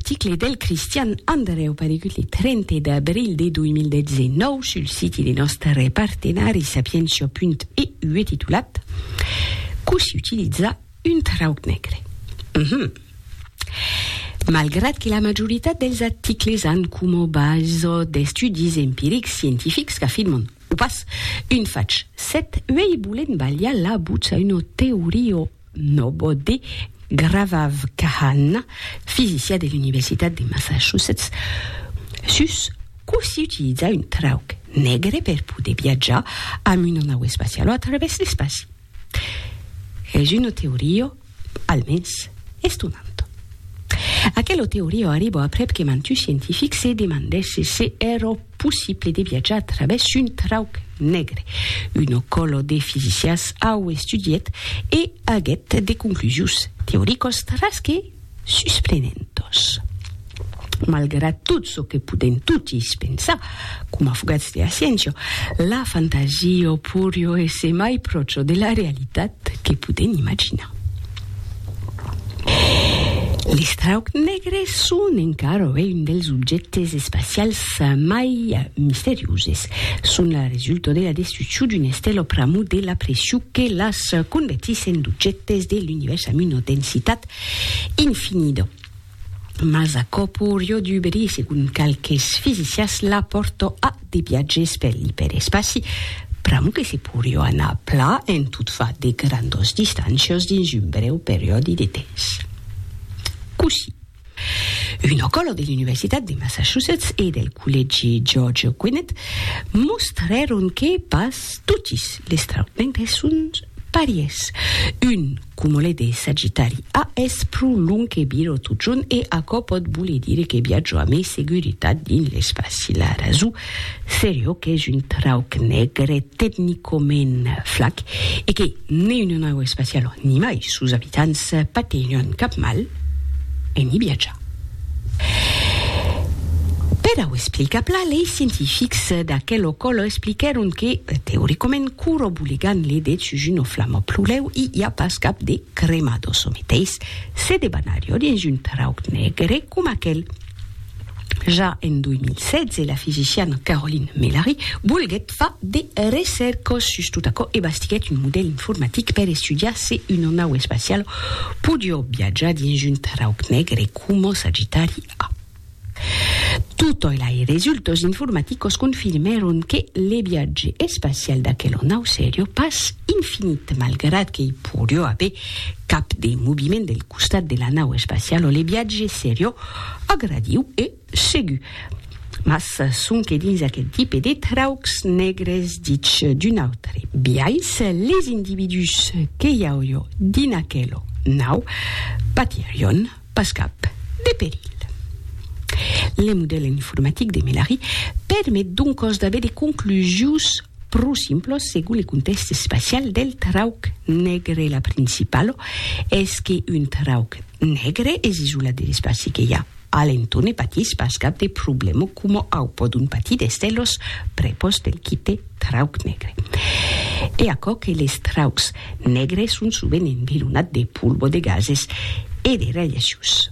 article del Cristian Andreu parigut il 30 d'abril del 2019 sul sito dei nostri partenari Sapientia.eu titulat «Cum si utilizza un trauc negre». Malgrat que la majoritat dels articles han como base d'estudis empirics científics que afirmen o pas un faig set veibulen balia la butsa una teoria nova de Gravav Kahan, physicien de l'Universitat de Massachusetts, sus cum si utilizza un trauc negre per poder viatjar amb una nau espacial a través l'espaci. És una teoria, almenys, estonante. Aquella teoria arriba a prep que mantu científic se demandesse se era possible de viatjar a través un trauc negre. Un colo de físicias au estudiat e aguet de conclusions teóricos trasque susprenentos. Malgrat tot ce que podem tutis pensar, com a fugats de la ciència, la fantasia purio esse mai procio de la realitat que podem imaginar. Les traucs negres són encara un dels objectes espacials mai misteriosos. Són el resultat de la destrucció d'un estel pramo de la pressió que les converteix en objectes de l'univers amb una densitat infinita. Mas a purio d'uberi, segons qualques físicias, la porta a de viatges per l'hiperespaci, pramo que se purio anar pla en tot fa de grandes distàncies dins un breu període de temps. Così. Un colo dell'Università di Massachusetts e del Collegi George Gwinnett mostrarono che pas tutis les traucs negres són paries. Un cumule de Sagittari A és prou long que biro tot junt e acò pot voler dire que viatjo amb seguretat dins l'espaci. La raó serio que és un trauc negre tecnicament flac e que ni una nau espacial ni mai sus habitants pateixen cap mal e ni viatjar. Per a explicar pla, les científics d'aquell colo explicaron que, teòricament, corroboligant l'idea sus una flama pluleu i hi ha pas cap de cremado. Someteis se debanario dins un trauc negre com aquell. Ja en 2016, la físiciana Caroline Mellary volguet fa de recercos sus tot açò e bastiguet un model informatic per estudiar se una nau espacial podia viatjar dins un trauc negre com Sagittari A. Tutto i resultats informaticos confirmaron que le viatge espacial d'aquella nau serio pas infinit, malgrat que hi podia haver cap de moviment del costat de la nau espacial o le viatge serio agradiu e segur. Mas són que dins aquest tipus de traucs negres dits d'un altre biais, les individus que hi hauria dins aquella nau patirion pas cap de perill. Le model informatic de Mellary permet donc d'haver des conclusions prou simples segons le contexte espacial del trauc negre. La principal és que un trauc negre és isolat de l'espaci que hi ha a l'entorn i patís pas cap de problema com au poden patir d'estelos prepos del quite trauc negre. E açò que les traucs negres són sovint environnats de polvo de gases e de radiacions.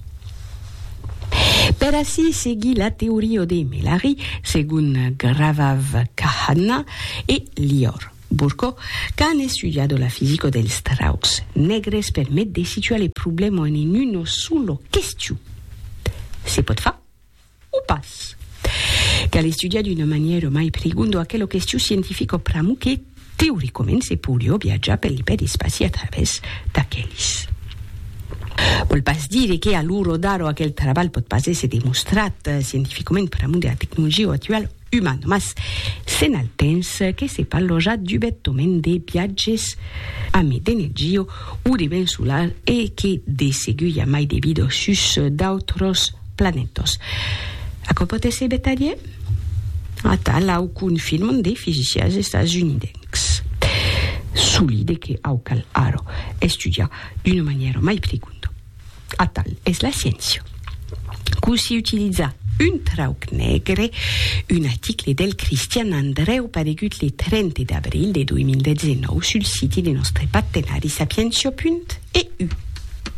Per així seguir la teoria de Mellary, segons Gravav Kahan e Lior Burko, que han estudiat la física dels traucs negres, permet de situar el problema en una sola qüestió. Se pot fer o pas? Cal estudiar d'una manera mai profunda aquella qüestió científica pramo que teòricament se podia viatjar per l'hiperespaci a través d'aquells. Vol pas dire que a l'uro d'ara aquell treball pot pas ser demostrat científicament per amunt de la tecnologia actual humana, mas sen el temps que se parla ja d'obertament de viatges amb d'energia o de vent solar e que de segur hi ha mai de vida sus d'altres planetes. Això pot ser detallat? A tal au confirmen de físicians estatunidencs. Solide que au cal ara estudiar d'una manera mai profunda. A tal és la ciència. Com si utilitza un trauc negre, un article del Cristian Andreu paregut le 30 d'abril de 2019 sul sito del nostre partenari Sapientia.eu.